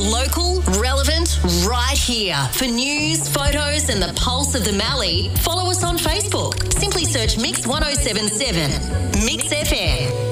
Local, relevant, right here. For news, photos and the pulse of the Mallee, follow us on Facebook. Simply search Mix 1077. Mix FM.